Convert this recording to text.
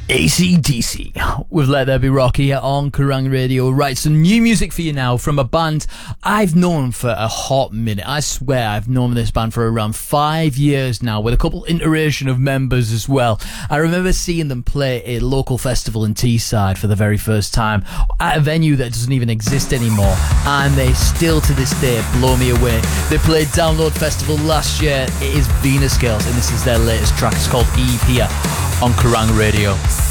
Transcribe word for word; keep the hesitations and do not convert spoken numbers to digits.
A C D C with Let There Be Rock here on Kerrang Radio. Right, some new music for you now from a band I've known for a hot minute. I swear I've known this band for around five years now, with a couple iteration of members as well. I remember seeing them play a local festival in Teesside for the very first time at a venue that doesn't even exist anymore, and they still to this day blow me away. They played Download Festival last year. It is Venus Girls, and this is their latest track. It's called Eve here on Kerrang Radio.